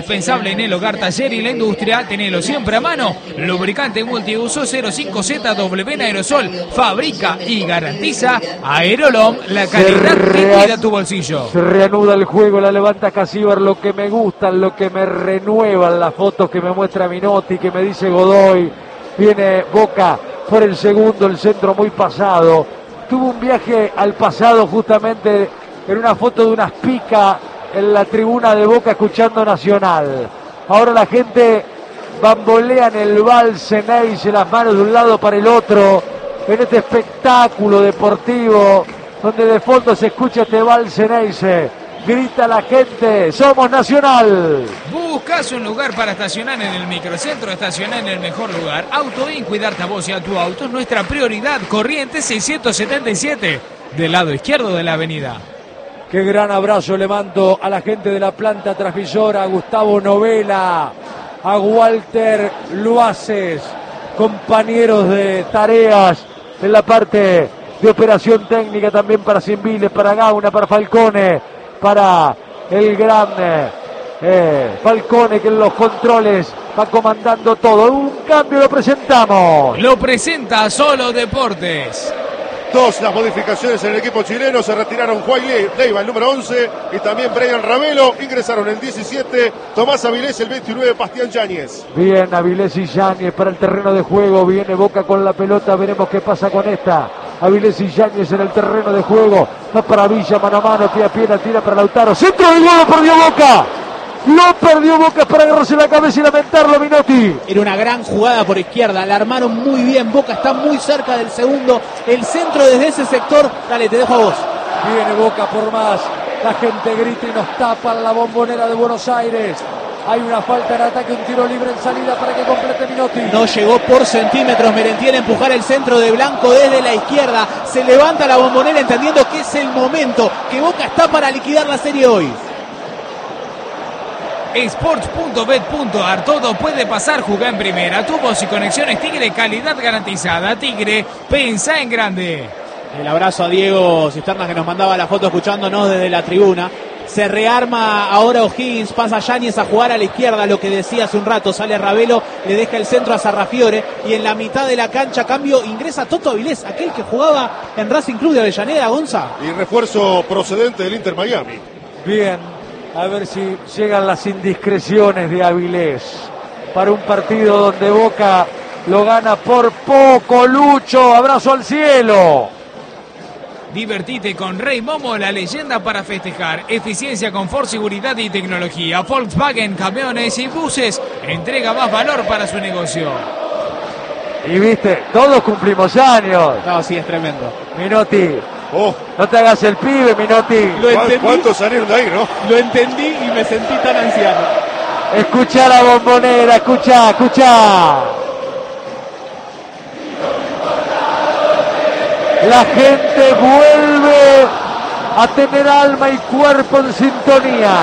Indispensable en el hogar, taller y la industria, tenelo siempre a mano. Lubricante multiuso 05ZW Aerosol, fabrica y garantiza Aerolón, la calidad que cuida tu bolsillo. Se reanuda el juego, la levanta Casíbar, lo que me gustan, lo que me renuevan las fotos que me muestra Minotti, que me dice Godoy. Viene Boca por el segundo, el centro muy pasado. Tuvo un viaje al pasado justamente en una foto de unas picas en la tribuna de Boca escuchando Nacional. Ahora la gente bambolea en el vals, Neise, las manos de un lado para el otro, en este espectáculo deportivo, donde de fondo se escucha este vals, Neise. Grita la gente, somos Nacional. Buscas un lugar para estacionar en el microcentro, estacionar en el mejor lugar. Autoin, cuidarte a vos y a tu auto es nuestra prioridad. Corrientes 677, del lado izquierdo de la avenida. Qué gran abrazo le mando a la gente de la planta transmisora, a Gustavo Novela, a Walter Luaces, compañeros de tareas en la parte de operación técnica, también para Simbiles, para Gauna, para Falcone, para el gran Falcone, que en los controles va comandando todo. Un cambio lo presentamos. Lo presenta Solo Deportes. Dos las modificaciones en el equipo chileno. Se retiraron Juan Leiva, el número 11, y también Brian Ravelo. Ingresaron el 17 Tomás Avilés, el 29 Bastián Yáñez. Bien, Avilés y Yáñez para el terreno de juego. Viene Boca con la pelota, veremos qué pasa con esta. Avilés y Yáñez en el terreno de juego. Va para Villa, mano a mano, pie a pie, la tira para Lautaro. Centro del gol, perdió Boca. Lo perdió Boca para agarrarse la cabeza y lamentarlo, Minotti. Era una gran jugada por izquierda, la armaron muy bien. Boca está muy cerca del segundo. El centro desde ese sector. Dale, te dejo a vos. Viene Boca por más. La gente grita y nos tapan la Bombonera de Buenos Aires. Hay una falta en ataque, un tiro libre en salida para que complete Minotti. No llegó por centímetros Merentiel a empujar el centro de Blanco desde la izquierda. Se levanta la Bombonera entendiendo que es el momento, que Boca está para liquidar la serie hoy. Sports.bet.ar, todo puede pasar, jugá en primera. Tubos y conexiones Tigre, calidad garantizada. Tigre, pensá en grande. El abrazo a Diego Cisternas, que nos mandaba la foto escuchándonos desde la tribuna. Se rearma ahora O'Higgins, pasa Yáñez a jugar a la izquierda, lo que decía hace un rato, sale Ravelo, le deja el centro a Sarrafiore, y en la mitad de la cancha, cambio, ingresa Toto Avilés, aquel que jugaba en Racing Club de Avellaneda, Gonza. Y refuerzo procedente del Inter Miami. Bien, a ver si llegan las indiscreciones de Avilés para un partido donde Boca lo gana por poco. Lucho, abrazo al cielo. Divertite con Rey Momo, la leyenda para festejar. Eficiencia, confort, seguridad y tecnología. Volkswagen, camiones y buses. Entrega más valor para su negocio. Y viste, todos cumplimos años. No, sí, es tremendo. Minotti, Oh, no te hagas el pibe, Minotti. ¿cuántos salieron de ahí, no? Lo entendí y me sentí tan anciano. Escuchá la Bombonera, escuchá. La gente vuelve a tener alma y cuerpo en sintonía.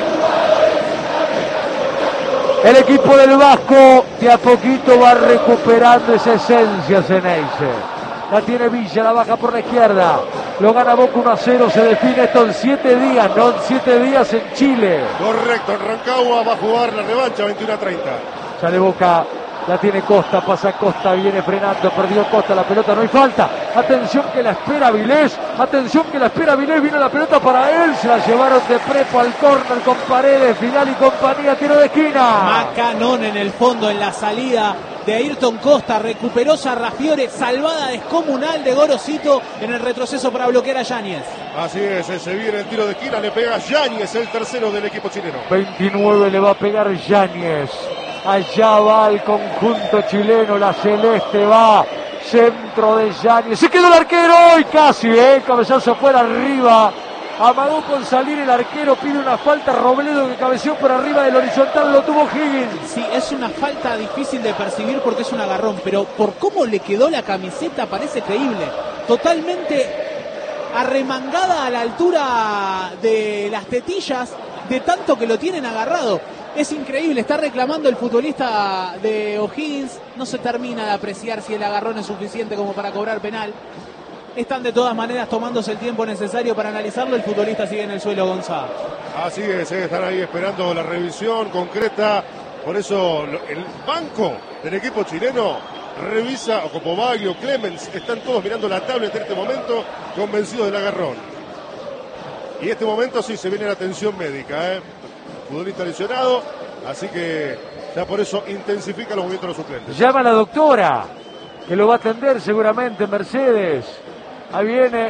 El equipo del Vasco de a poquito va recuperando esa esencia, Ceneice. La tiene Villa, la baja por la izquierda. Lo gana Boca 1-0, se define esto en 7 días, no en 7 días en Chile. Correcto, en Rancagua va a jugar la revancha 21-30. Sale Boca. La tiene Costa, pasa Costa, viene frenando, perdió Costa, la pelota, no hay falta. Atención que la espera Avilés, vino la pelota para él, se la llevaron de prepo al córner con Paredes, Final y compañía, tiro de esquina. Macanón en el fondo, en la salida de Ayrton Costa, recuperó Sarrafiore, salvada descomunal de Gorosito en el retroceso para bloquear a Yáñez. Así es, se viene el tiro de esquina, le pega Yáñez, el tercero del equipo chileno. 29 le va a pegar Yáñez. Allá va el conjunto chileno, la celeste va, centro de Yáñez, se quedó el arquero y casi, cabezazo fuera arriba, amagó con salir el arquero, pide una falta, Robledo que cabeceó por arriba del horizontal, lo tuvo Higgins. Sí, es una falta difícil de percibir porque es un agarrón, pero por cómo le quedó la camiseta parece creíble, totalmente arremangada a la altura de las tetillas, de tanto que lo tienen agarrado. Es increíble, está reclamando el futbolista de O'Higgins, no se termina de apreciar si el agarrón es suficiente como para cobrar penal. están de todas maneras tomándose el tiempo necesario para analizarlo. El futbolista sigue en el suelo, Gonzalo. Así es, están ahí esperando la revisión concreta. Por eso el banco del equipo chileno revisa, o Copobaglio, Clemens, están todos mirando la tabla en este momento, convencidos del agarrón. Y en este momento sí se viene la atención médica, futbolista lesionado, así que ya por eso intensifica los movimientos de los suplentes. Llama a la doctora, que lo va a atender seguramente, Mercedes. Ahí viene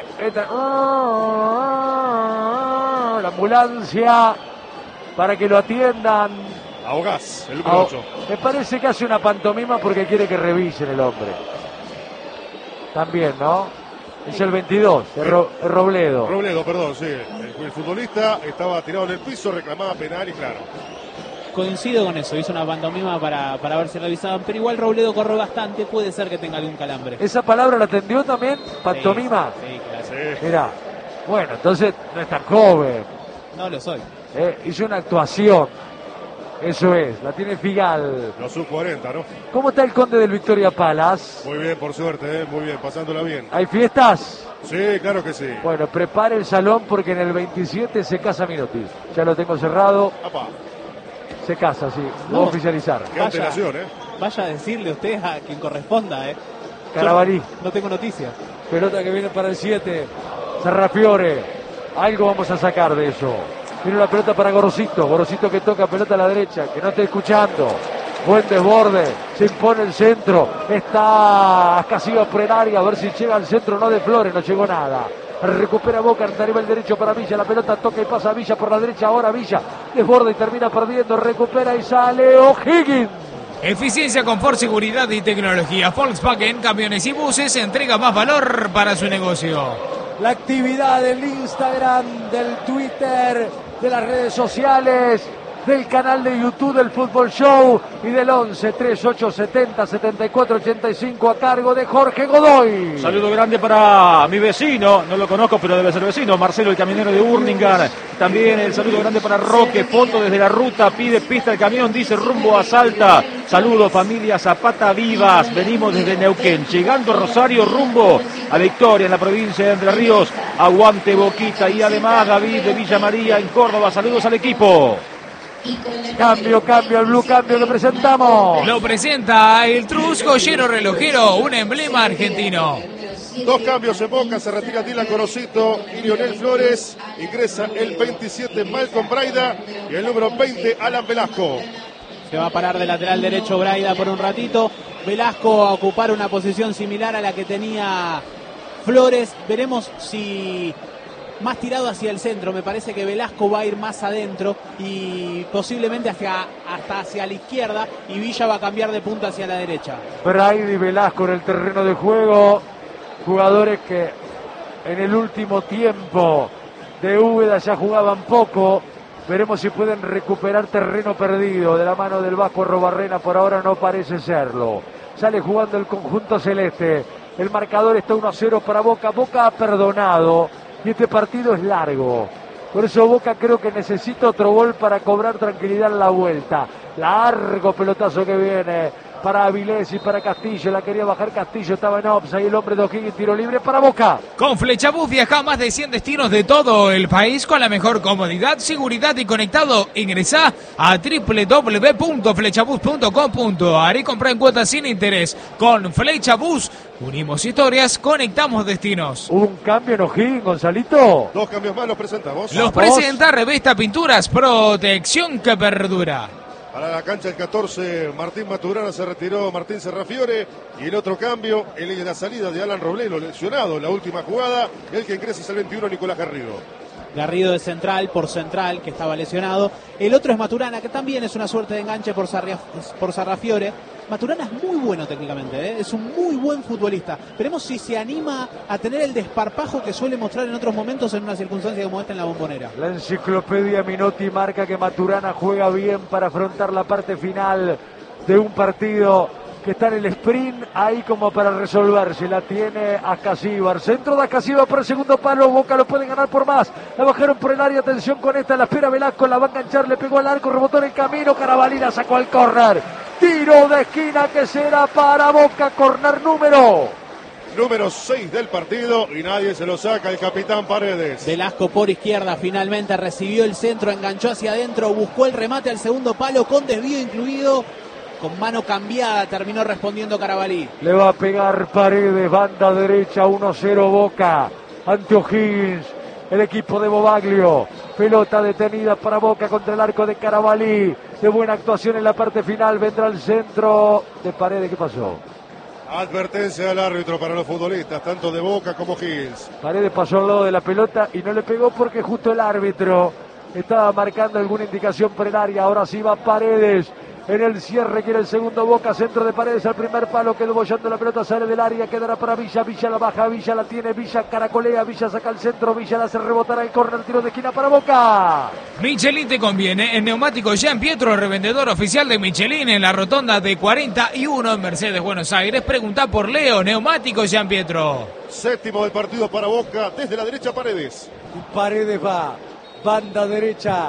la ambulancia para que lo atiendan. Ahogás, el número 8. Me parece que hace una pantomima porque quiere que revisen el hombre. También, ¿no? Es el 22, es Robledo. Robledo, perdón, sí. El futbolista estaba tirado en el piso, reclamaba penal y claro. Coincido con eso, hizo una pantomima para ver si revisaban, pero igual Robledo corre bastante, puede ser que tenga algún calambre. ¿Esa palabra la atendió también? ¿Pantomima? Sí, claro. Sí. Mirá, bueno, entonces no es tan joven. No lo soy. Hizo una actuación. Eso es, la tiene Figal. Los sub-40, ¿no? ¿Cómo está el Conde del Victoria Palace? Muy bien, por suerte, muy bien, pasándola bien. ¿Hay fiestas? Sí, claro que sí. Bueno, prepare el salón porque en el 27 se casa Minotti. Ya lo tengo cerrado. Apá, Se casa, sí. Lo voy a oficializar. qué antelación, Vaya a decirle usted a quien corresponda, Carabalí. Yo no tengo noticias. Pelota que viene para el 7. Sarrafiore. Algo vamos a sacar de eso. Viene una pelota para Gorosito. Gorosito que toca pelota a la derecha. Que no esté escuchando. Buen desborde. Se impone el centro. Está Ascasíbar por el área. A ver si llega al centro. No de Flores. No llegó nada. Recupera Boca. Arriba el derecho para Villa. La pelota toca y pasa a Villa por la derecha. Ahora Villa. Desborda y termina perdiendo. Recupera y sale O'Higgins. Eficiencia, confort, seguridad y tecnología. Volkswagen, camiones y buses, entrega más valor para su negocio. La actividad del Instagram, del Twitter, de las redes sociales, del canal de YouTube del Fútbol Show y del 11 38 70 74 85 a cargo de Jorge Godoy. Saludo grande para mi vecino, no lo conozco pero debe ser vecino, Marcelo el camionero de Hurlingham. También el saludo grande para Roque, foto desde la ruta, pide pista el camión, dice rumbo a Salta. Saludo familia Zapata Vivas, venimos desde Neuquén, llegando a Rosario rumbo a Victoria en la provincia de Entre Ríos. Aguante Boquita y además David de Villa María en Córdoba, saludos al equipo. Cambio, el blue cambio que presentamos. Lo presenta el Trus Joyero Relojero, un emblema argentino. Dos cambios en Boca, se retira Dylan Gorosito y Lionel Flores. Ingresa el 27 Malcolm Braida y el número 20 Alan Velasco. Se va a parar de lateral derecho Braida por un ratito. Velasco a ocupar una posición similar a la que tenía Flores. Veremos si más tirado hacia el centro. Me parece que Velasco va a ir más adentro y posiblemente hasta hacia la izquierda, y Villa va a cambiar de punta hacia la derecha. Braida y Velasco en el terreno de juego. Jugadores que en el último tiempo de Úbeda ya jugaban poco. Veremos si pueden recuperar terreno perdido de la mano del Vasco Robarrena. Por ahora no parece serlo. Sale jugando el conjunto celeste. El marcador está 1-0 para Boca. Boca ha perdonado y este partido es largo. Por eso Boca creo que necesita otro gol para cobrar tranquilidad en la vuelta. Largo pelotazo que viene para Avilés y para Castillo. La quería bajar Castillo, estaba en offside. El hombre de O'Higgins, tiro libre para Boca. Con Flechabús viaja a más de 100 destinos de todo el país con la mejor comodidad, seguridad y conectado. Ingresá a www.flechabus.com.ar y compra en cuotas sin interés. Con Flechabús unimos historias, conectamos destinos. ¿Hubo un cambio en O'Higgins, Gonzalito? Dos cambios más los presentamos. Los presenta Revista Pinturas, protección que perdura. Para la cancha el 14, Martín Maturana, se retiró Martín Serrafiore. Y el otro cambio, el de la salida de Alan Robledo, lesionado en la última jugada. El que ingresa es el 21, Nicolás Garrido. Garrido de central, por central, que estaba lesionado. El otro es Maturana, que también es una suerte de enganche por Sarrafiore. Maturana es muy bueno técnicamente, es un muy buen futbolista. Veremos si se anima a tener el desparpajo que suele mostrar en otros momentos en una circunstancia como esta en la Bombonera. La enciclopedia Minotti marca que Maturana juega bien para afrontar la parte final de un partido que está en el sprint, ahí como para resolverse. La tiene Ascasíbar, centro de Ascasíbar por el segundo palo. Boca lo puede ganar por más. La bajaron por el área, atención con esta, la espera Velasco, la va a enganchar, le pegó al arco, rebotó en el camino. Carabalí la sacó al córner. Tiro de esquina que será para Boca, córner número número 6 del partido y nadie se lo saca el capitán Paredes. Velasco por izquierda finalmente recibió el centro, enganchó hacia adentro, buscó el remate al segundo palo con desvío incluido. Con mano cambiada terminó respondiendo Carabalí. Le va a pegar Paredes, banda derecha, 1-0 Boca ante O'Higgins. El equipo de Bobaglio, pelota detenida para Boca contra el arco de Carabalí. De buena actuación en la parte final, vendrá el centro de Paredes. ¿Qué pasó? Advertencia al árbitro para los futbolistas, tanto de Boca como Higgins. Paredes pasó al lado de la pelota y no le pegó porque justo el árbitro estaba marcando alguna indicación por el área. Ahora sí va Paredes. En el cierre quiere el segundo Boca, centro de Paredes al primer palo, quedó bollando la pelota, sale del área, quedará para Villa, Villa la baja, Villa la tiene, Villa caracolea, Villa saca el centro, Villa la hace rebotar al córner, tiro de esquina para Boca. Michelin te conviene, en Neumáticos Jean Pietro, revendedor oficial de Michelin en la rotonda de 41 en Mercedes, Buenos Aires. Pregunta por Leo, Neumáticos Jean Pietro. Séptimo del partido para Boca, desde la derecha Paredes. Paredes va, banda derecha,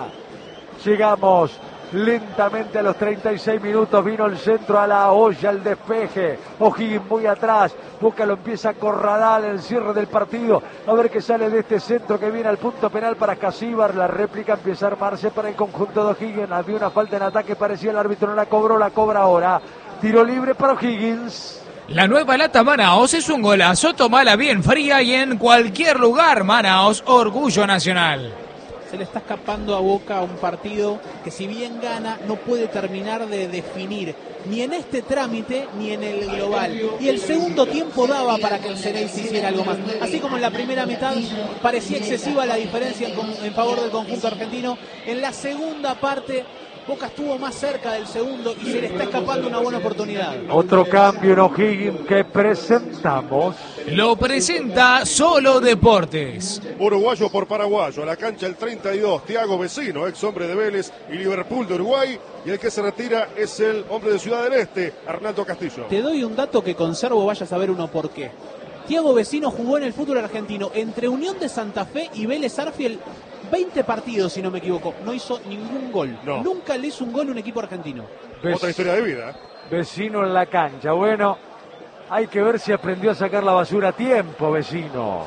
llegamos lentamente a los 36 minutos, vino el centro a la olla, el despeje, O'Higgins muy atrás, Boca lo empieza a acorralar en el cierre del partido, a ver qué sale de este centro que viene al punto penal para Casíbar, la réplica empieza a armarse para el conjunto de O'Higgins, había una falta en ataque, parecía el árbitro no la cobró, la cobra ahora, tiro libre para O'Higgins. La nueva lata Manaos es un golazo, tomala bien fría y en cualquier lugar. Manaos, orgullo nacional. Se le está escapando a Boca un partido que, si bien gana, no puede terminar de definir ni en este trámite ni en el global. Y el segundo tiempo daba para que el Ceneice hiciera algo más. Así como en la primera mitad parecía excesiva la diferencia en favor del conjunto argentino, en la segunda parte Boca estuvo más cerca del segundo y se le está escapando una buena oportunidad. Otro cambio en O'Higgins que presentamos. Lo presenta Solo Deportes. Uruguayo por paraguayo, a la cancha el 32, Thiago Vecino, ex hombre de Vélez y Liverpool de Uruguay. Y el que se retira es el hombre de Ciudad del Este, Arnaldo Castillo. Te doy un dato que conservo, vaya a saber uno por qué. Thiago Vecino jugó en el fútbol argentino entre Unión de Santa Fe y Vélez Arfiel 20 partidos, si no me equivoco. No hizo ningún gol. No. Nunca le hizo un gol a un equipo argentino. Otra historia de vida. Vecino en la cancha. Bueno, hay que ver si aprendió a sacar la basura a tiempo, Vecino.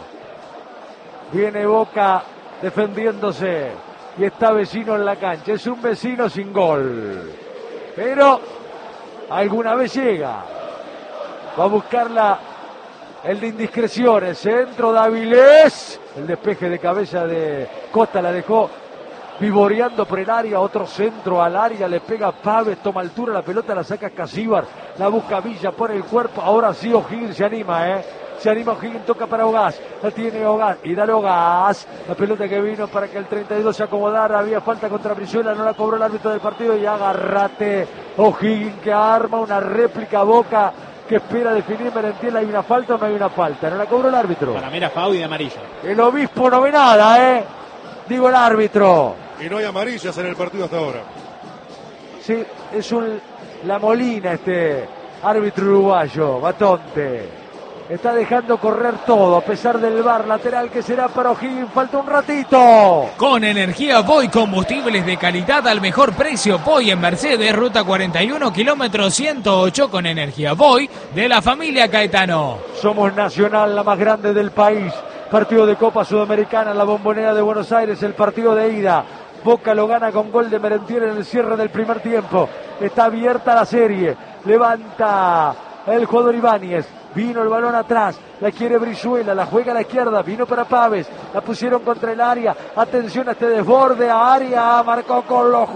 Viene Boca defendiéndose y está Vecino en la cancha. Es un Vecino sin gol, pero alguna vez llega. Va a buscarla el de indiscreciones. Centro de Avilés. El despeje de cabeza de Costa la dejó vivoreando por el área, otro centro al área, le pega Paves, toma altura, la pelota la saca Casíbar, la busca Villa, pone el cuerpo, ahora sí O'Higgins se anima, se anima O'Higgins, toca para Ogaz, la tiene Ogaz, y dale Ogaz, la pelota que vino para que el 32 se acomodara, había falta contra Brizuela, no la cobró el árbitro del partido y agárrate O'Higgins que arma una réplica Boca, que espera definir Merentiel, ¿hay una falta o no hay una falta? No la cobró el árbitro. Para mí era foul y de amarillo. El obispo no ve nada, digo el árbitro. Y no hay amarillas en el partido hasta ahora. Sí, es la Molina este árbitro uruguayo, Batonte. Está dejando correr todo a pesar del VAR lateral que será para O'Higgins. Falta un ratito. Con energía Voy, combustibles de calidad al mejor precio. Voy en Mercedes, ruta 41, kilómetro 108 con energía Voy de la familia Caetano. Somos Nacional, la más grande del país. Partido de Copa Sudamericana, la Bombonera de Buenos Aires, el partido de ida. Boca lo gana con gol de Merentiel en el cierre del primer tiempo. Está abierta la serie. Levanta el jugador Ibáñez. Vino el balón atrás, la quiere Brizuela, la juega a la izquierda, vino para Paves, la pusieron contra el área, atención a este desborde a área, marcó con lo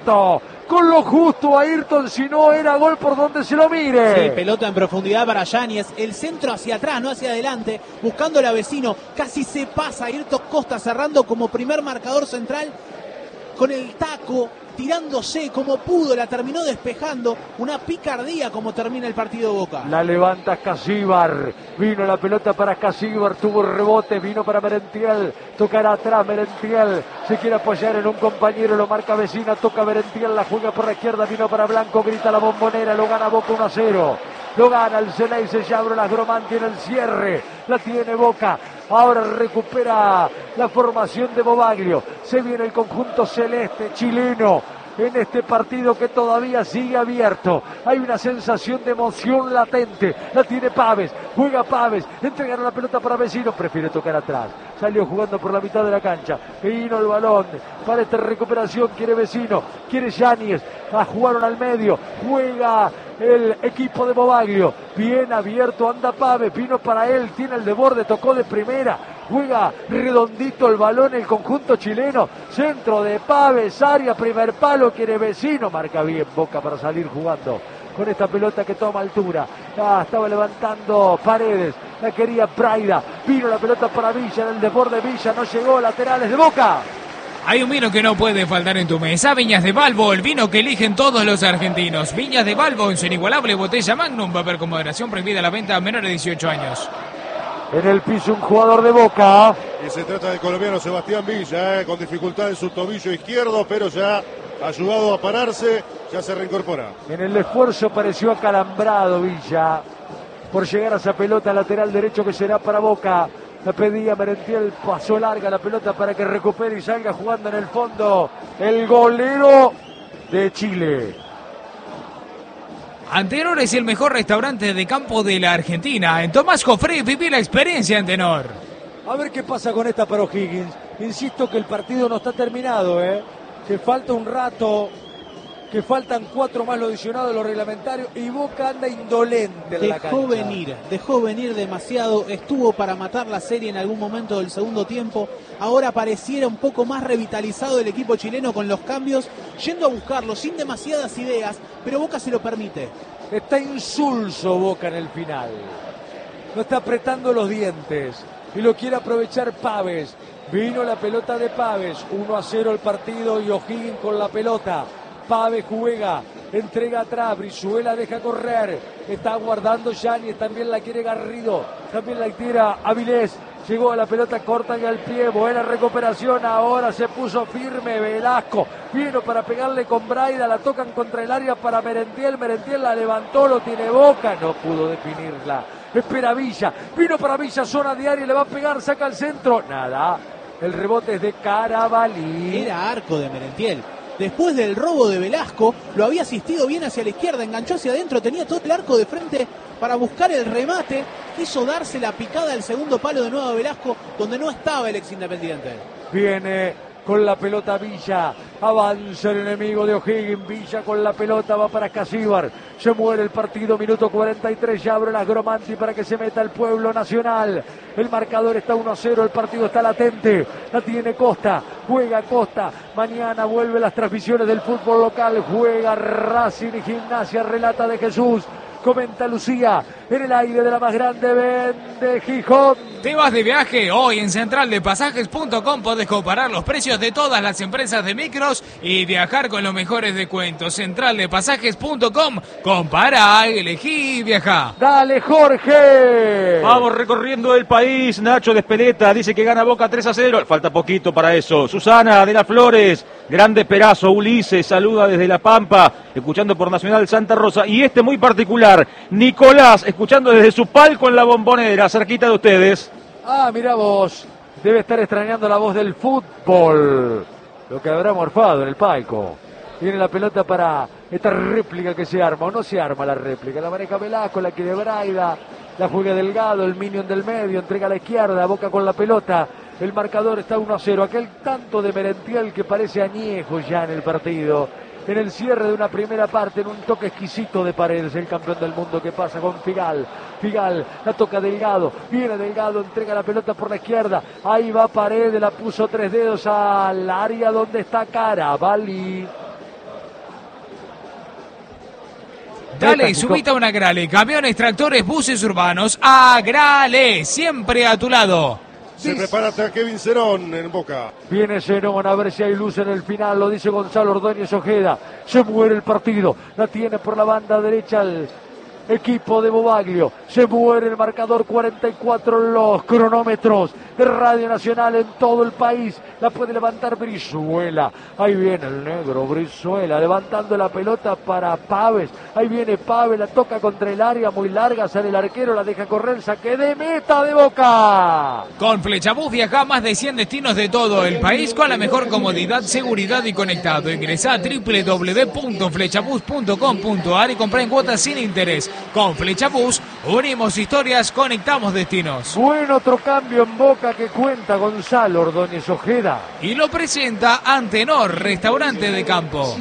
justo Ayrton, si no era gol por donde se lo mire. Sí, pelota en profundidad para Yáñez, el centro hacia atrás, no hacia adelante, buscando a Vecino, casi se pasa Ayrton Costa cerrando como primer marcador central, con el taco, tirándose como pudo, la terminó despejando, una picardía como termina el partido Boca. La levanta Casíbar, vino la pelota para Casíbar, tuvo el rebote, vino para Merentiel, tocará atrás Merentiel, se quiere apoyar en un compañero, lo marca Vecina, toca Merentiel, la juega por la izquierda, vino para Blanco, grita la Bombonera, lo gana Boca 1-0, lo gana el Ceneice, ya abre las Gromanti en el cierre, la tiene Boca. Ahora recupera la formación de Bobaglio. Se viene el conjunto celeste chileno. en este partido que todavía sigue abierto. Hay una sensación de emoción latente. La tiene Pávez, juega Pávez, entregaron la pelota para Vecino, prefiere tocar atrás. Salió jugando por la mitad de la cancha. Vino el balón para esta recuperación. Quiere Vecino, quiere Yáñez. Jugaron al medio. Juega el equipo de Bobaglio. Bien abierto, anda Pávez. Vino para él, tiene el de borde, tocó de primera. Juega redondito el balón el conjunto chileno. Centro de Pávez, área, primer palo. Quiere Vecino. Marca bien Boca para salir jugando con esta pelota que toma altura. Estaba levantando Paredes, la quería Braida, vino la pelota para Villa, en el desborde Villa, no llegó, laterales de Boca. Hay un vino que no puede faltar en tu mesa, Viñas de Balbo, el vino que eligen todos los argentinos. Viñas de Balbo en su inigualable botella Magnum, papel con moderación, prohibida la venta a menores de 18 años. En el piso un jugador de Boca. Y se trata del colombiano Sebastián Villa, con dificultad en su tobillo izquierdo, pero ya ayudado a pararse, ya se reincorpora. En el esfuerzo pareció acalambrado Villa por llegar a esa pelota lateral derecho que será para Boca. La pedía Merentiel, pasó larga la pelota para que recupere y salga jugando en el fondo el golero de Chile. Antenor es el mejor restaurante de campo de la Argentina. En Tomás Jofré viví la experiencia Antenor. A ver qué pasa con esta para O'Higgins. Insisto que el partido no está terminado, que falta un rato, que faltan 4 más lo adicionado de lo reglamentario y Boca anda indolente en la cancha. Dejó venir demasiado, estuvo para matar la serie en algún momento del segundo tiempo, ahora pareciera un poco más revitalizado el equipo chileno con los cambios, yendo a buscarlo sin demasiadas ideas, pero Boca se lo permite. Está insulso Boca en el final, no está apretando los dientes y lo quiere aprovechar Pávez. Vino la pelota de Pávez, 1-0 el partido y O'Higgins con la pelota. Pávez juega, entrega atrás, Brizuela deja correr, está guardando Yáñez, también la quiere Garrido, también la tira Avilés, llegó a la pelota corta y al pie, buena recuperación, ahora se puso firme Velasco, vino para pegarle con Braida, la tocan contra el área para Merentiel la levantó, lo tiene Boca, no pudo definirla, espera Villa, vino para Villa, zona de área, le va a pegar, saca al centro, nada, el rebote es de Carabalí. Era arco de Merentiel. Después del robo de Velasco, lo había asistido bien hacia la izquierda, enganchó hacia adentro, tenía todo el arco de frente para buscar el remate, quiso darse la picada al segundo palo de nuevo a Velasco, donde no estaba el ex Independiente. Viene con la pelota Villa, avanza el enemigo de O'Higgins, Villa con la pelota, va para Casíbar, se muere el partido, minuto 43, ya abre las Gromanti para que se meta el pueblo nacional, el marcador está 1-0, el partido está latente, la tiene Costa, juega Costa, mañana vuelve las transmisiones del fútbol local, juega Racing y Gimnasia, relata de Jesús, comenta Lucía, en el aire de la más grande, vende Gijón. ¿Te vas de viaje? Hoy en centraldepasajes.com podés comparar los precios de todas las empresas de micros y viajar con los mejores descuentos. Centraldepasajes.com, compara, elegí y viaja. Dale Jorge. Vamos recorriendo el país. Nacho de Espeleta dice que gana Boca 3-0. Falta poquito para eso. Susana de las Flores, Grande Perazo, Ulises, saluda desde La Pampa, escuchando por Nacional Santa Rosa. Y este muy particular, Nicolás, escuchando desde su palco en la Bombonera, cerquita de ustedes. Ah, mirá vos, debe estar extrañando la voz del fútbol, lo que habrá morfado en el palco. Tiene la pelota para esta réplica que se arma, o no se arma la réplica, la maneja Velasco, la quiere Braida, la juega Delgado, el minion del medio, entrega a la izquierda, Boca con la pelota, el marcador está 1-0, aquel tanto de Merentiel que parece añejo ya en el partido. En el cierre de una primera parte, en un toque exquisito de Paredes, el campeón del mundo que pasa con Figal. Figal, la toca Delgado, viene Delgado, entrega la pelota por la izquierda, ahí va Paredes, la puso 3 dedos al área donde está Carabalí. Dale, subite a una Agrale, camiones, tractores, buses urbanos, Agrale, siempre a tu lado. Se prepara Kevin Cerón en Boca. Viene Cerón a ver si hay luz en el final, lo dice Gonzalo Ordóñez Ojeda. Se muere el partido, la tiene por la banda derecha el equipo de Bobaglio. Se muere el marcador, 44 los cronómetros de Radio Nacional en todo el país. La puede levantar Brizuela. Ahí viene el negro Brizuela levantando la pelota para Paves. Ahí viene Paves, la toca contra el área, muy larga, sale el arquero, la deja correr, saque de meta de Boca. Con Flechabús viaja a más de 100 destinos de todo el país con la mejor comodidad, seguridad y conectado. Ingresá a www.flechabús.com.ar y comprá en cuotas sin interés. Con Flechabús unimos historias, conectamos destinos. Buen otro cambio en Boca que cuenta Gonzalo Ordóñez Ojeda. Y lo presenta Antenor, restaurante de campo.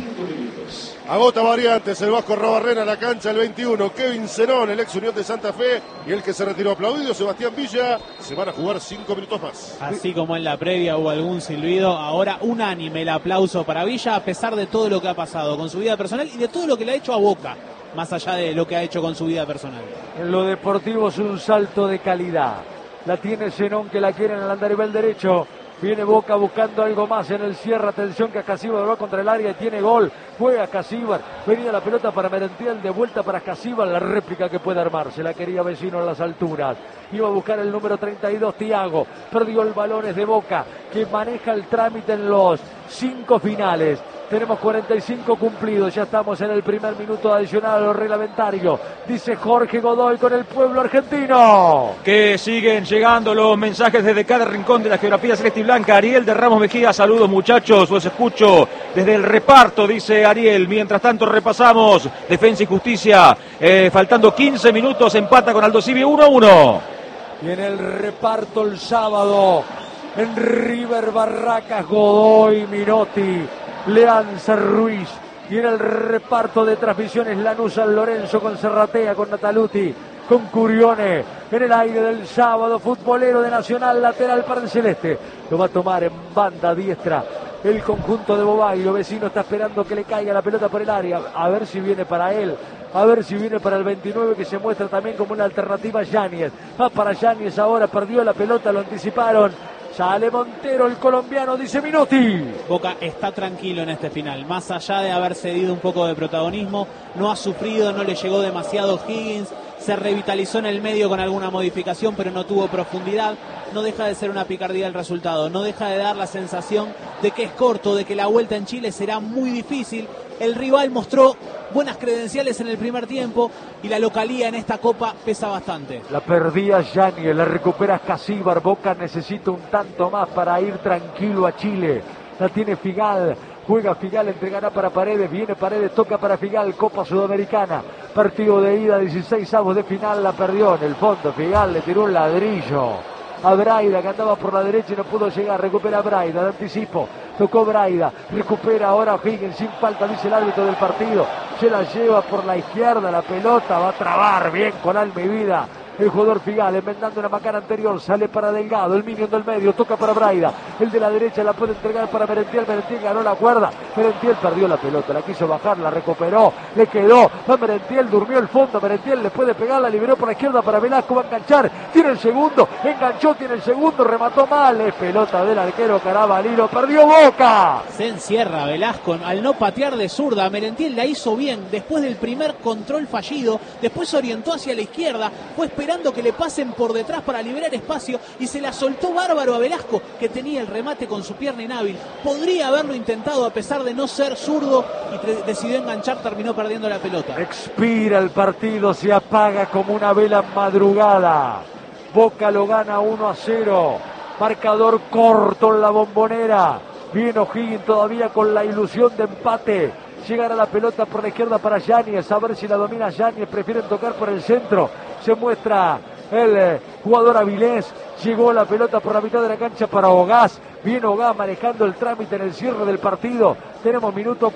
Agota variantes, el Vasco Arrobarrena a la cancha, el 21, Kevin Zenón, el ex Unión de Santa Fe, y el que se retiró aplaudido, Sebastián Villa. Se van a jugar 5 minutos más. Así como en la previa hubo algún silbido, ahora unánime el aplauso para Villa, a pesar de todo lo que ha pasado con su vida personal y de todo lo que le ha hecho a Boca, más allá de lo que ha hecho con su vida personal. En lo deportivo es un salto de calidad. La tiene Zenón, que la quiere en el andarivel derecho. Viene Boca buscando algo más en el cierre. Atención que Casíbar va contra el área y tiene gol. Juega Casíbar. Venía la pelota para Merentiel. De vuelta para Casíbar. La réplica que puede armarse. La quería Vecino en las alturas. Iba a buscar el número 32, Thiago. Perdió el balón, es de Boca, que maneja el trámite en los 5 finales. Tenemos 45 cumplidos, ya estamos en el primer minuto adicional a lo reglamentario. Dice Jorge Godoy con el pueblo argentino. Que siguen llegando los mensajes desde cada rincón de la geografía celeste y blanca. Ariel de Ramos Mejía, saludos muchachos, los escucho desde el reparto, dice Ariel. Mientras tanto repasamos Defensa y Justicia, faltando 15 minutos, empata con Aldo Civi 1-1. Y en el reparto el sábado, en River Barracas, Godoy, Minotti, Leanza Ruiz. Y en el reparto de transmisiones Lanús San Lorenzo con Serratea, con Nataluti, con Curione. En el aire del sábado, futbolero de Nacional, lateral para el celeste. Lo va a tomar en banda diestra el conjunto de Bobaglio. Vecino está esperando que le caiga la pelota por el área. A ver si viene para él. A ver si viene para el 29, que se muestra también como una alternativa Yáñez. Va para Yáñez ahora, perdió la pelota, lo anticiparon. Sale Montero, el colombiano, dice Minotti. Boca está tranquilo en este final, más allá de haber cedido un poco de protagonismo, no ha sufrido, no le llegó demasiado Higgins, se revitalizó en el medio con alguna modificación, pero no tuvo profundidad. No deja de ser una picardía el resultado, no deja de dar la sensación de que es corto, de que la vuelta en Chile será muy difícil. El rival mostró buenas credenciales en el primer tiempo y la localía en esta copa pesa bastante. La perdía Yáñez, la recupera Casíbar. Boca necesita un tanto más para ir tranquilo a Chile. La tiene Figal, juega Figal, entregará para Paredes, viene Paredes, toca para Figal, Copa Sudamericana, partido de ida, 16avos de final, la perdió en el fondo. Figal le tiró un ladrillo a Braida, que andaba por la derecha y no pudo llegar. Recupera Braida, de anticipo, tocó Braida, recupera ahora Higgins sin falta, dice el árbitro del partido. Se la lleva por la izquierda, la pelota va a trabar bien con alma y vida el jugador Figal, enmendando una macana anterior, sale para Delgado, el minion del medio, toca para Braida, el de la derecha la puede entregar para Merentiel, Merentiel ganó la cuerda, Merentiel perdió la pelota, la quiso bajar, la recuperó, le quedó, va Merentiel, durmió el fondo, Merentiel le puede pegar, la liberó por la izquierda para Velasco, va a enganchar, tiene el segundo, enganchó, tiene el segundo, remató mal, es pelota del arquero Carabalino, perdió Boca. Se encierra Velasco al no patear de zurda, Merentiel la hizo bien, después del primer control fallido, después se orientó hacia la izquierda, fue esperando que le pasen por detrás para liberar espacio y se la soltó bárbaro a Velasco, que tenía el remate con su pierna inhábil. Podría haberlo intentado a pesar de no ser zurdo y decidió enganchar, terminó perdiendo la pelota. Expira el partido, se apaga como una vela en madrugada. Boca lo gana 1-0. Marcador corto en la Bombonera. Viene O'Higgins todavía con la ilusión de empate. Llegará la pelota por la izquierda para Yáñez, a ver si la domina Yáñez, prefieren tocar por el centro, se muestra el jugador Avilés, llegó la pelota por la mitad de la cancha para Ogás, viene Ogás manejando el trámite en el cierre del partido, tenemos minuto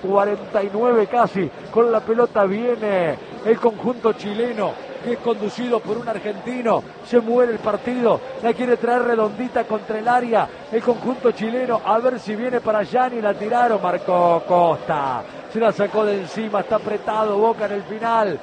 49 casi, con la pelota viene el conjunto chileno, que es conducido por un argentino, se muere el partido, la quiere traer redondita contra el área, el conjunto chileno, a ver si viene para Gianni, la tiraron, marcó Costa, se la sacó de encima, está apretado Boca en el final,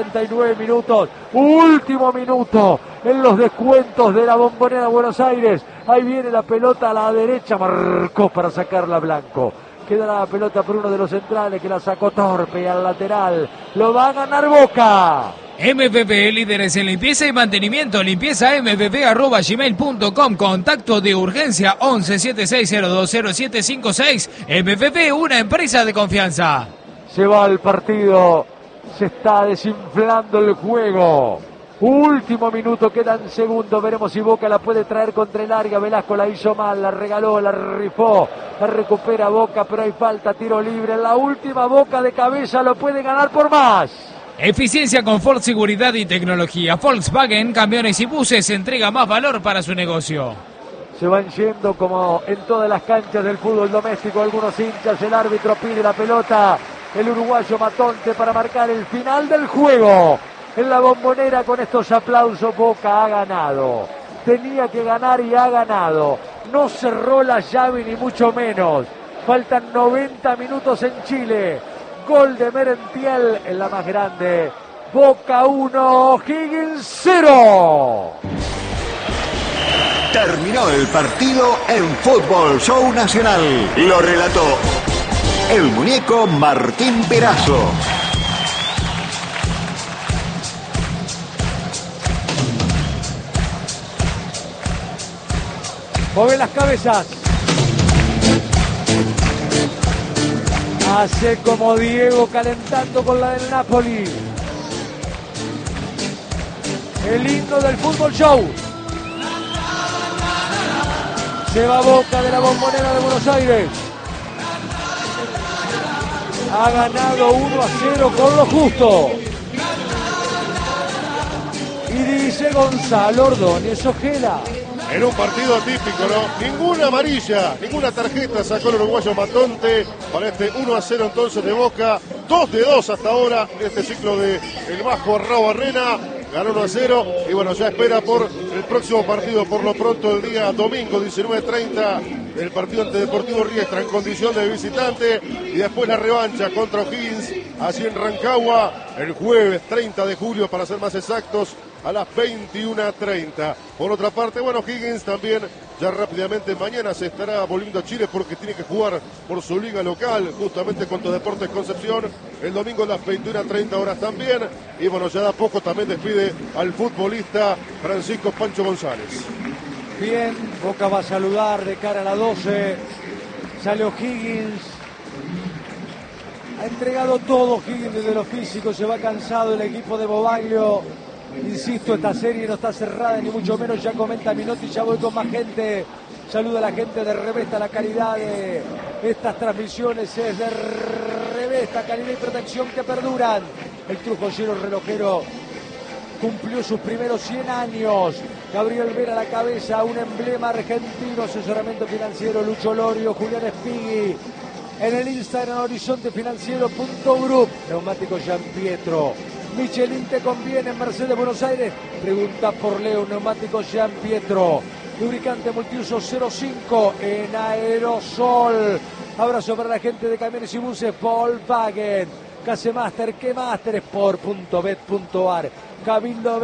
49 minutos, último minuto en los descuentos de la Bombonera Buenos Aires, ahí viene la pelota a la derecha, marcó para sacarla Blanco. Queda la pelota por uno de los centrales que la sacó torpe y al lateral. Lo va a ganar Boca. MPP, líderes en limpieza y mantenimiento. Limpieza mpp@gmail.com. Contacto de urgencia 1176020756. MPP, una empresa de confianza. Se va el partido, se está desinflando el juego. Último minuto, quedan segundos, veremos si Boca la puede traer contra el área. Velasco la hizo mal, la regaló, la rifó, la recupera Boca, pero hay falta, tiro libre. En la última, Boca de cabeza lo puede ganar por más. Eficiencia, confort, seguridad y tecnología. Volkswagen, camiones y buses, entrega más valor para su negocio. Se van yendo como en todas las canchas del fútbol doméstico algunos hinchas, el árbitro pide la pelota, el uruguayo Matonte para marcar el final del juego. En la Bombonera con estos aplausos Boca ha ganado. Tenía que ganar y ha ganado. No cerró la llave ni mucho menos. Faltan 90 minutos en Chile. Gol de Merentiel en la más grande. Boca 1, Higgins 0. Terminó el partido en Fútbol Show Nacional. Lo relató el muñeco Martín Perazo. Mueve las cabezas. Hace como Diego calentando con la del Napoli. El himno del Fútbol Show. Se va Boca de la Bombonera de Buenos Aires. Ha ganado 1-0 con lo justo. Y dice Gonzalo Ordóñez Ojeda. En un partido atípico, ¿no? Ninguna amarilla, ninguna tarjeta sacó el uruguayo Matonte para este 1-0 entonces de Boca. 2-2 hasta ahora en este ciclo de el Bajo Arrao Barrena. Ganó 1-0 y bueno, ya espera por el próximo partido, por lo pronto el día domingo 19:30, el partido ante Deportivo Riestra en condición de visitante y después la revancha contra O'Higgins, así en Rancagua, el jueves 30 de julio para ser más exactos, a las 21:30. Por otra parte, bueno, Higgins también ya rápidamente mañana se estará volviendo a Chile porque tiene que jugar por su liga local, justamente contra Deportes Concepción, el domingo a las 21:30 horas también. Y bueno, ya da poco también despide al futbolista Francisco Pancho González. Bien, Boca va a saludar de cara a la 12. Sale O'Higgins. Ha entregado todo Higgins desde lo físico, se va cansado el equipo de Bobaglio. Insisto, esta serie no está cerrada ni mucho menos, ya comenta Minotti, ya voy con más gente. Saluda a la gente de Revesta, la calidad de estas transmisiones es de Revesta, calidad y protección que perduran. El Trujillero relojero cumplió sus primeros 100 años. Gabriel Vera a la cabeza, un emblema argentino, asesoramiento financiero Lucho Lorio, Julián Espigui. En el Instagram horizontefinanciero.group, neumático Gian Pietro. Michelin te conviene en Mercedes Buenos Aires. Pregunta por Leo, neumático Gian Pietro. Lubricante multiuso 05 en aerosol. Abrazo para la gente de camiones y buses Volkswagen. Casemaster, que Master Sport.bet.ar. Cabildo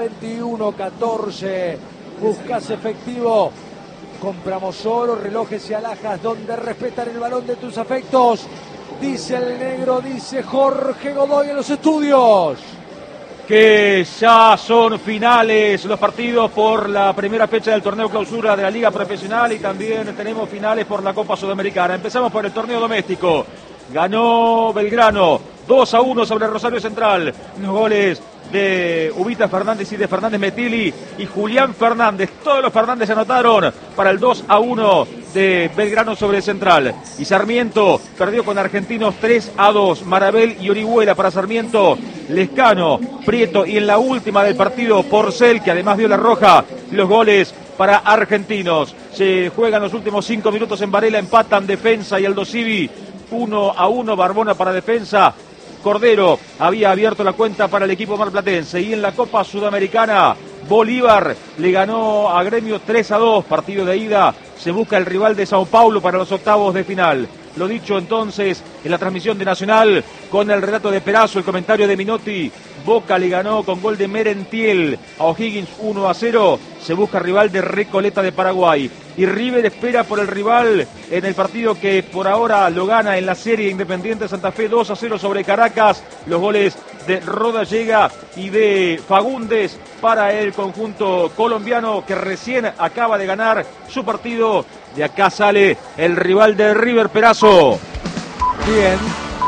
2114. Buscas efectivo. Compramos oro, relojes y alhajas donde respetan el valor de tus afectos. Dice el negro, dice Jorge Godoy en los estudios. Que ya son finales los partidos por la primera fecha del torneo clausura de la Liga Profesional y también tenemos finales por la Copa Sudamericana. Empezamos por el torneo doméstico. Ganó Belgrano 2-1 sobre Rosario Central. Los goles de Ubita Fernández y de Fernández Metili y Julián Fernández. Todos los Fernández anotaron para el 2-1 de Belgrano sobre Central. Y Sarmiento perdió con Argentinos 3-2. Marabel y Orihuela para Sarmiento. Lescano, Prieto y en la última del partido Porcel, que además vio la roja, los goles para Argentinos. Se juegan los últimos 5 minutos en Varela, empatan Defensa y Aldo Civi 1-1. Barbona para Defensa. Cordero había abierto la cuenta para el equipo marplatense. Y en la Copa Sudamericana, Bolívar le ganó a Gremio 3-2, partido de ida. Se busca el rival de Sao Paulo para los octavos de final. Lo dicho entonces en la transmisión de Nacional, con el relato de Perazo, el comentario de Minotti. Boca le ganó con gol de Merentiel a O'Higgins 1-0. Se busca rival de Recoleta de Paraguay. Y River espera por el rival en el partido que por ahora lo gana en la serie Independiente Santa Fe 2-0 sobre Caracas. Los goles de Rodallega y de Fagundes para el conjunto colombiano que recién acaba de ganar su partido. De acá sale el rival de River, Perazo. Bien.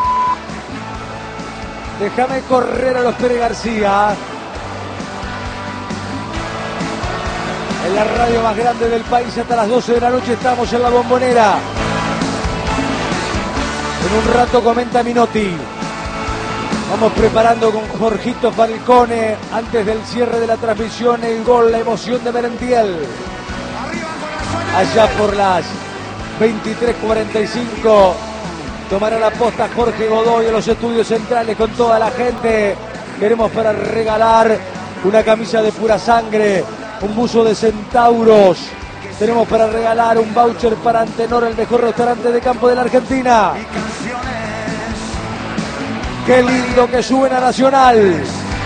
Déjame correr a los Pérez García. En la radio más grande del país hasta las 12 de la noche estamos en La Bombonera. En un rato comenta Minotti. Vamos preparando con Jorgito Falcone antes del cierre de la transmisión el gol, la emoción de Merentiel. Allá por las 23:45 tomará la posta Jorge Godoy en los estudios centrales con toda la gente. Queremos para regalar una camisa de pura sangre, un buzo de centauros. Tenemos para regalar un voucher para Antenor, el mejor restaurante de campo de la Argentina. Qué lindo que suben a Nacional.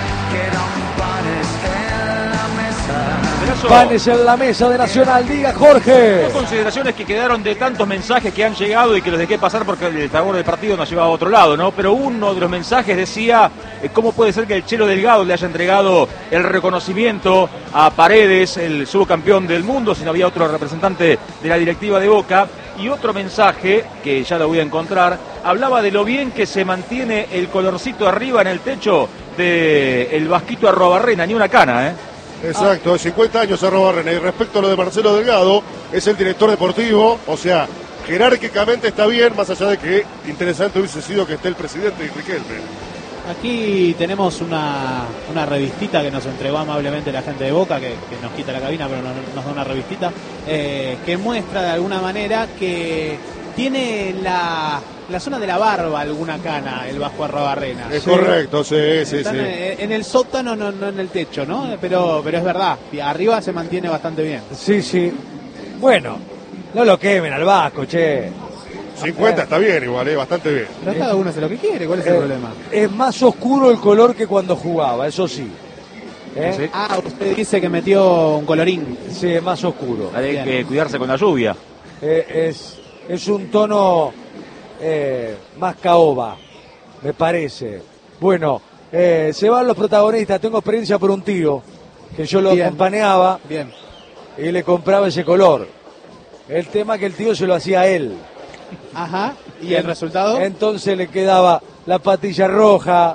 Panes en la mesa de Nacional, diga Jorge. Dos consideraciones que quedaron de tantos mensajes que han llegado y que los dejé pasar porque el favor del partido nos llevaba a otro lado, ¿no? Pero uno de los mensajes decía cómo puede ser que el Chelo Delgado le haya entregado el reconocimiento a Paredes, el subcampeón del mundo, si no había otro representante de la directiva de Boca. Y otro mensaje, que ya lo voy a encontrar, hablaba de lo bien que se mantiene el colorcito arriba en el techo del Vasquito Arrobarrena, ni una cana, ¿eh? Exacto, 50 años Arrobarrena. Y respecto a lo de Marcelo Delgado, es el director deportivo, o sea, jerárquicamente está bien, más allá de que interesante hubiese sido que esté el presidente y Riquelme. Aquí tenemos una revistita que nos entregó amablemente la gente de Boca, que nos quita la cabina, pero nos da una revistita, que muestra de alguna manera que tiene la zona de la barba alguna cana el Vasco Arrobarrena. Es correcto, sí. En el sótano, no en el techo, ¿no? Pero es verdad, arriba se mantiene bastante bien. Sí. Bueno, no lo quemen al Vasco, che. 50 está bien igual, bastante bien. Pero cada uno hace lo que quiere, ¿cuál es el problema? Es más oscuro el color que cuando jugaba, eso sí. ¿Sí? Ah, usted dice que metió un colorín. Sí, es más oscuro. Hay que cuidarse con la lluvia. Es un tono más caoba, me parece. Bueno, se van los protagonistas. Tengo experiencia por un tío que yo lo acompañaba y le compraba ese color. El tema que el tío se lo hacía a él. Ajá, ¿y el resultado? Entonces le quedaba la patilla roja,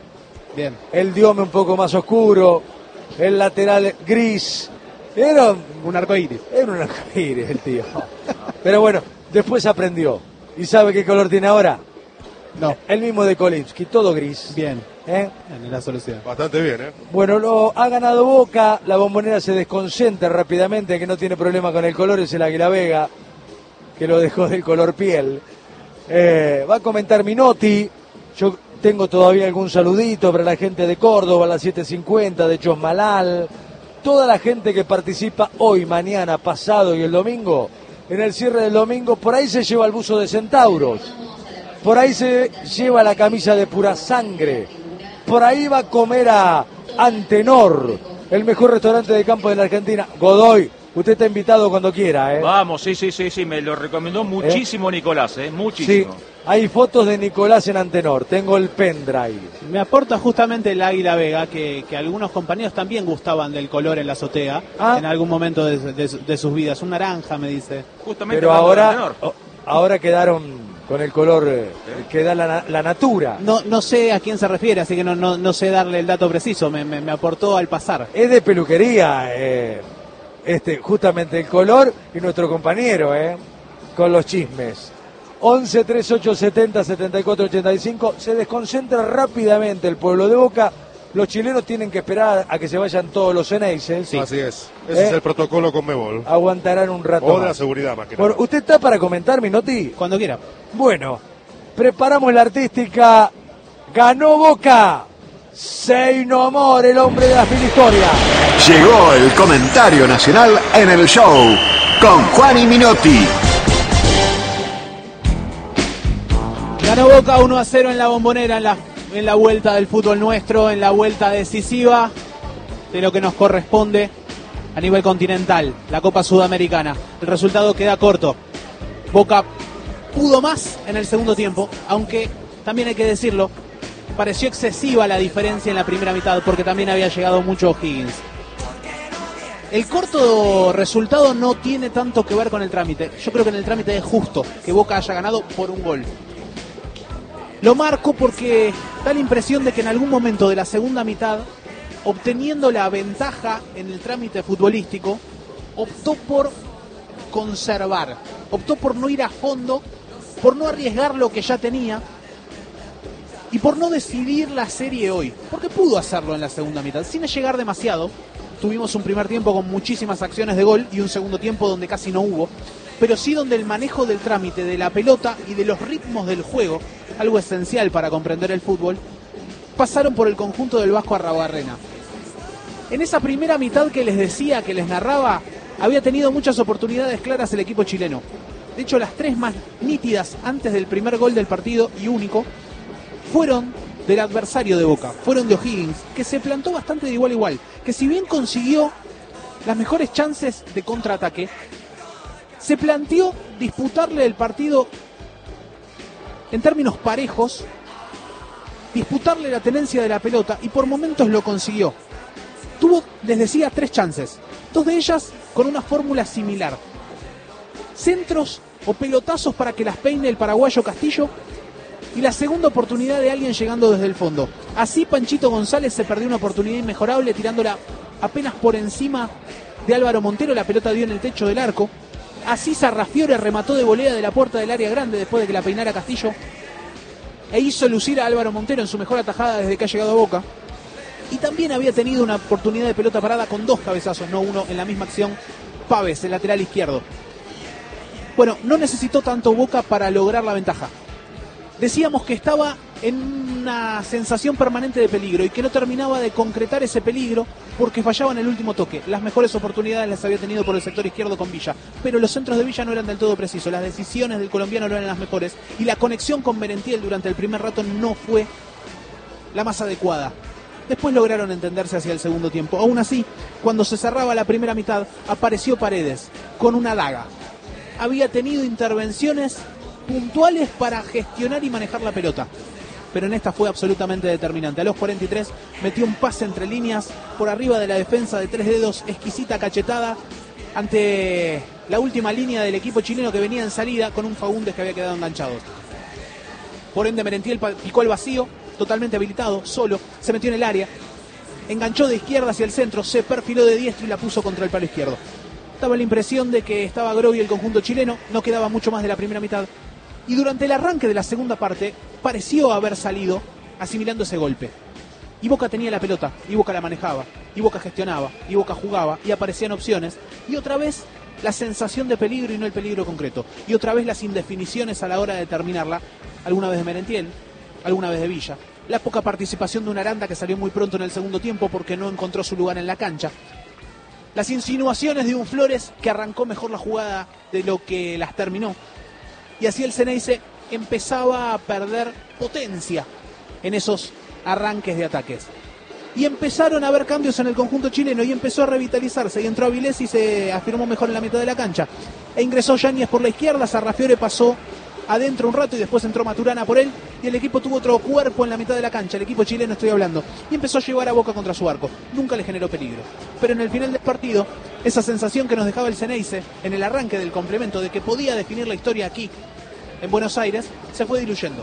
el diome un poco más oscuro, el lateral gris. Era un arcoíris. Era un arcoíris el tío. Pero bueno, después aprendió. ¿Y sabe qué color tiene ahora? No. El mismo de Kolinski, todo gris. Bien. En la solución. Bastante bien, Bueno, lo ha ganado Boca, la Bombonera se desconcentra rápidamente, que no tiene problema con el color, es el Águila Vega, que lo dejó del color piel. Va a comentar Minotti. Yo tengo todavía algún saludito para la gente de Córdoba, a las 7:50, de Chosmalal. Toda la gente que participa hoy, mañana, pasado y el domingo, en el cierre del domingo, por ahí se lleva el buzo de centauros. Por ahí se lleva la camisa de pura sangre. Por ahí va a comer a Antenor, el mejor restaurante de campo de la Argentina. Godoy, usted está invitado cuando quiera, ¿eh? Vamos, sí, me lo recomendó muchísimo Nicolás, muchísimo. Sí, hay fotos de Nicolás en Antenor, tengo el pendrive. Me aporta justamente el Águila Vega, que algunos compañeros también gustaban del color en la azotea, en algún momento de sus vidas. Un naranja, me dice. Justamente. Pero ahora quedaron con el color que da la natura. No sé a quién se refiere, así que no sé darle el dato preciso, me aportó al pasar. Es de peluquería, justamente el color y nuestro compañero, con los chismes. 11 38 70 74 85. Se desconcentra rápidamente el pueblo de Boca. Los chilenos tienen que esperar a que se vayan todos los Ceneices. Sí. Así es. Ese es el protocolo con Conmebol. Aguantarán un rato. O de la seguridad más que nada. ¿Usted está para comentar, Minotti? Cuando quiera. Bueno, preparamos la artística. Ganó Boca. Say no more, el hombre de las mil historias. Llegó el comentario nacional en el show con Juan y Minotti. Ganó Boca 1-0 en la Bombonera en la en la vuelta del fútbol nuestro, en la vuelta decisiva de lo que nos corresponde a nivel continental, la Copa Sudamericana. El resultado queda corto. Boca pudo más en el segundo tiempo, aunque también hay que decirlo, pareció excesiva la diferencia en la primera mitad porque también había llegado mucho O'Higgins. El corto resultado no tiene tanto que ver con el trámite. Yo creo que en el trámite es justo que Boca haya ganado por un gol. Lo marco porque da la impresión de que en algún momento de la segunda mitad, obteniendo la ventaja en el trámite futbolístico, optó por conservar, optó por no ir a fondo, por no arriesgar lo que ya tenía y por no decidir la serie hoy, porque pudo hacerlo en la segunda mitad, sin llegar demasiado. Tuvimos un primer tiempo con muchísimas acciones de gol y un segundo tiempo donde casi no hubo, pero sí donde el manejo del trámite, de la pelota y de los ritmos del juego, algo esencial para comprender el fútbol, pasaron por el conjunto del Vasco Arruabarrena. En esa primera mitad que les decía, que les narraba, había tenido muchas oportunidades claras el equipo chileno. De hecho, las 3 más nítidas antes del primer gol del partido y único fueron del adversario de Boca, fueron de O'Higgins, que se plantó bastante de igual a igual, que si bien consiguió las mejores chances de contraataque, se planteó disputarle el partido en términos parejos, disputarle la tenencia de la pelota y por momentos lo consiguió. Tuvo, les decía, 3 chances, 2 de ellas con una fórmula similar. Centros o pelotazos para que las peine el paraguayo Castillo y la segunda oportunidad de alguien llegando desde el fondo. Así Panchito González se perdió una oportunidad inmejorable tirándola apenas por encima de Álvaro Montero, la pelota dio en el techo del arco. Así Sarrafiore remató de volea de la puerta del área grande después de que la peinara Castillo e hizo lucir a Álvaro Montero en su mejor atajada desde que ha llegado a Boca. Y también había tenido una oportunidad de pelota parada con 2 cabezazos, no uno, en la misma acción, Pávez, el lateral izquierdo. Bueno, no necesitó tanto Boca para lograr la ventaja. Decíamos que estaba en una sensación permanente de peligro y que no terminaba de concretar ese peligro porque fallaba en el último toque. Las mejores oportunidades las había tenido por el sector izquierdo con Villa, pero los centros de Villa no eran del todo precisos, las decisiones del colombiano no eran las mejores y la conexión con Merentiel durante el primer rato no fue la más adecuada. Después lograron entenderse hacia el segundo tiempo. Aún así, cuando se cerraba la primera mitad, apareció Paredes con una daga. Había tenido intervenciones puntuales para gestionar y manejar la pelota, pero en esta fue absolutamente determinante. A los 43 metió un pase entre líneas por arriba de la defensa de 3 dedos, exquisita cachetada ante la última línea del equipo chileno que venía en salida con un Faúndez que había quedado enganchado. Por ende Merentiel picó al vacío, totalmente habilitado, solo, se metió en el área, enganchó de izquierda hacia el centro, se perfiló de diestro y la puso contra el palo izquierdo. Daba la impresión de que estaba groggy el conjunto chileno, no quedaba mucho más de la primera mitad. Y durante el arranque de la segunda parte, pareció haber salido asimilando ese golpe. Y Boca tenía la pelota, y Boca la manejaba, y Boca gestionaba, y Boca jugaba, y aparecían opciones. Y otra vez la sensación de peligro y no el peligro concreto. Y otra vez las indefiniciones a la hora de terminarla, alguna vez de Merentiel, alguna vez de Villa. La poca participación de un Aranda que salió muy pronto en el segundo tiempo porque no encontró su lugar en la cancha. Las insinuaciones de un Flores que arrancó mejor la jugada de lo que las terminó. Y así el Ceneice empezaba a perder potencia en esos arranques de ataques. Y empezaron a haber cambios en el conjunto chileno y empezó a revitalizarse. Y entró Avilés y se afirmó mejor en la mitad de la cancha. E ingresó Yáñez por la izquierda, Sarrafiore pasó adentro un rato y después entró Maturana por él. Y el equipo tuvo otro cuerpo en la mitad de la cancha, el equipo chileno estoy hablando. Y empezó a llevar a Boca contra su arco. Nunca le generó peligro. Pero en el final del partido, esa sensación que nos dejaba el Ceneice en el arranque del complemento de que podía definir la historia aquí, en Buenos Aires, se fue diluyendo.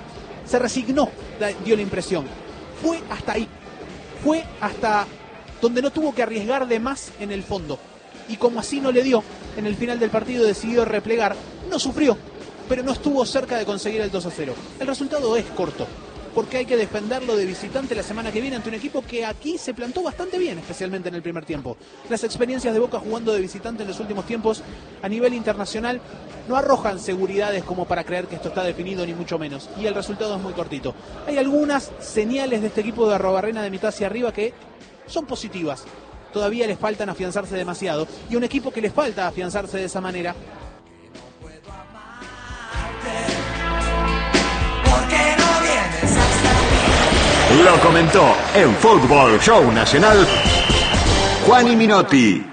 Se resignó, dio la impresión. Fue hasta ahí. Fue hasta donde no tuvo que arriesgar de más en el fondo. Y como así no le dio, en el final del partido decidió replegar. No sufrió, pero no estuvo cerca de conseguir el 2-0. El resultado es corto, porque hay que defenderlo de visitante la semana que viene ante un equipo que aquí se plantó bastante bien, especialmente en el primer tiempo. Las experiencias de Boca jugando de visitante en los últimos tiempos a nivel internacional no arrojan seguridades como para creer que esto está definido, ni mucho menos. Y el resultado es muy cortito. Hay algunas señales de este equipo de Arruabarrena de mitad hacia arriba que son positivas. Todavía les faltan afianzarse demasiado. Y un equipo que les falta afianzarse de esa manera Porque no vienes hasta mí. Lo comentó en Fútbol Show Nacional Juan y Minotti.